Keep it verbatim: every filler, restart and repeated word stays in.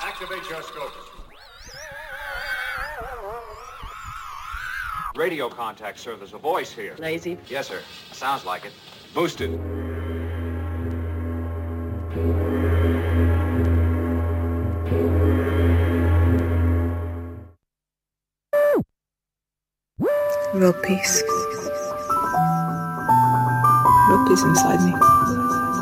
Activate your scope. Radio contact, sir. There's a voice here. Lazy? Yes, sir. Sounds like it. Boosted. Real peace. Real peace inside me.